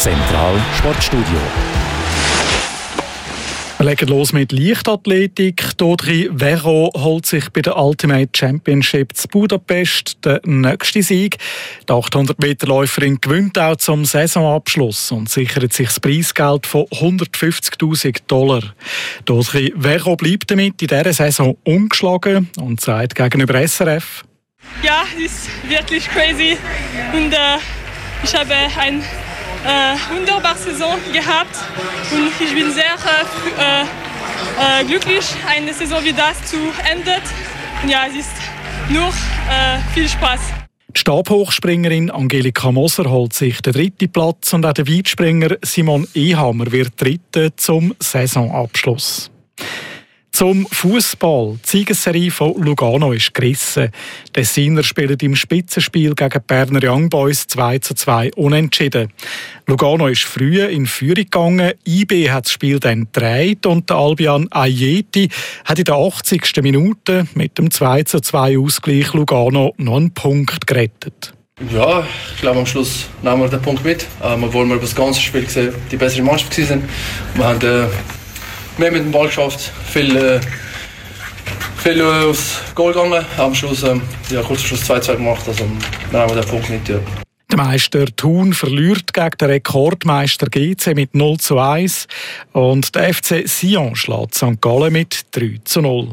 Zentral Sportstudio. Wir legen los mit Leichtathletik. Dodri Vero holt sich bei der Ultimate Championship zu Budapest den nächsten Sieg. Die 800-Meter-Läuferin gewinnt auch zum Saisonabschluss und sichert sich das Preisgeld von $150.000. Dodri Vero bleibt damit in dieser Saison ungeschlagen und sagt gegenüber SRF: Ja, es ist wirklich crazy und ich habe eine wunderbare Saison gehabt und ich bin sehr glücklich, eine Saison wie das zu enden. Ja, es ist nur viel Spaß. Die Stabhochspringerin Angelika Moser holt sich den 3. Platz und auch der Weitspringer Simon Ehammer wird 3. zum Saisonabschluss. Zum Fußball. Die Siegesserie von Lugano ist gerissen. Die Tessiner spielen im Spitzenspiel gegen die Berner Young Boys 2:2 unentschieden. Lugano ist früh in Führung gegangen. IB hat das Spiel dann gedreht und der Albion Ayeti hat in der 80. Minute mit dem 2:2 Ausgleich Lugano noch einen Punkt gerettet. Ja, ich glaube, am Schluss nehmen wir den Punkt mit. Obwohl wir über das ganze Spiel gesehen die bessere Mannschaft waren. Wir haben mehr mit dem Ball geschafft, viel aufs Goal gegangen. Am Schluss, kurz vor Schluss 2:2 gemacht, also nehmen wir den Punkt mit. Ja. Der Meister Thun verliert gegen den Rekordmeister GC mit 0:1 und der FC Sion schlägt St. Gallen mit 3:0.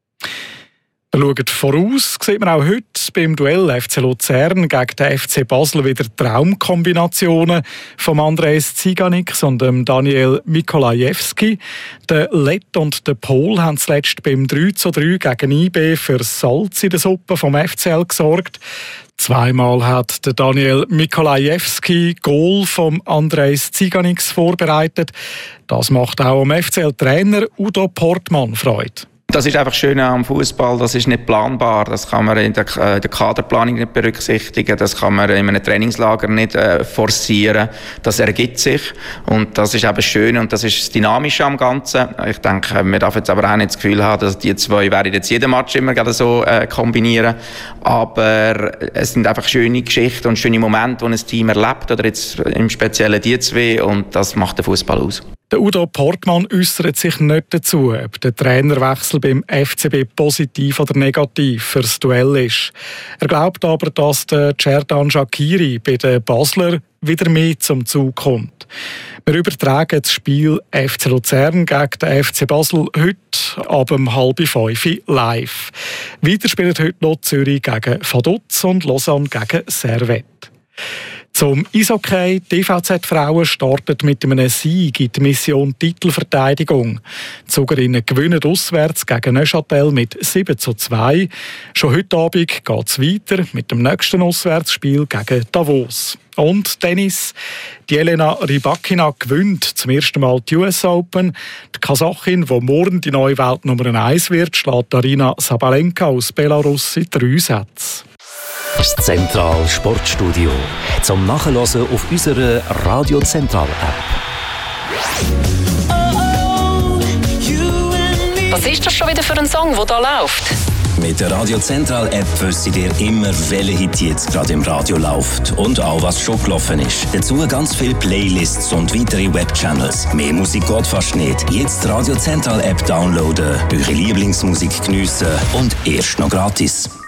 Wir schauen voraus, sieht man auch heute beim Duell FC Luzern gegen den FC Basel wieder Traumkombinationen von Andreas Ziganix und Daniel Mikolajewski. Der Lett und der Pol haben zuletzt beim 3:3 gegen IB für Salz in der Suppe vom FCL gesorgt. Zweimal hat der Daniel Mikolajewski Goal vom Andreas Ziganix vorbereitet. Das macht auch dem FCL-Trainer Udo Portmann Freude. Das ist einfach schön am Fußball. Das ist nicht planbar. Das kann man in der Kaderplanung nicht berücksichtigen. Das kann man in einem Trainingslager nicht forcieren. Das ergibt sich. Und das ist eben schön und das ist das Dynamische am Ganzen. Ich denke, man darf jetzt aber auch nicht das Gefühl haben, dass die zwei werden jetzt jeden Match immer gerade so kombinieren. Aber es sind einfach schöne Geschichten und schöne Momente, die ein Team erlebt. Oder jetzt im Speziellen die zwei. Und das macht den Fußball aus. Der Udo Portmann äußert sich nicht dazu, ob der Trainerwechsel beim FCB positiv oder negativ für das Duell ist. Er glaubt aber, dass der Cerdan Shaqiri bei den Basler wieder mehr zum Zug kommt. Wir übertragen das Spiel FC Luzern gegen den FC Basel heute ab 4:30 live. Weiter spielt heute noch Zürich gegen Vaduz und Lausanne gegen Servette. Zum Eishockey. Die DVZ-Frauen startet mit einem Sieg in die Mission Titelverteidigung. Die Zugerinnen gewinnen auswärts gegen Neuchâtel mit 7:2. Schon heute Abend geht es weiter mit dem nächsten Auswärtsspiel gegen Davos. Und Tennis. Die Elena Rybakina gewinnt zum ersten Mal die US Open. Die Kasachin, die morgen die neue Weltnummer 1 wird, schlägt Arina Sabalenka aus Belarus in 3 Sätzen. Das Zentral Sportstudio. Zum Nachhören auf unserer Radio Zentral App. Was ist das schon wieder für ein Song, der da läuft? Mit der Radio Zentral App wisst ihr immer, welcher Hit jetzt gerade im Radio läuft und auch was schon gelaufen ist. Dazu ganz viele Playlists und weitere Webchannels. Mehr Musik geht fast nicht. Jetzt die Radio Zentral App downloaden, eure Lieblingsmusik geniessen und erst noch gratis.